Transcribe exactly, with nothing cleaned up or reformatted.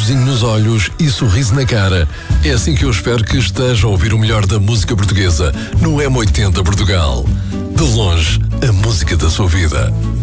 sorrisinho nos olhos e sorriso na cara. É assim que eu espero que esteja a ouvir o melhor da música portuguesa no M oitenta Portugal. De longe, a música da sua vida.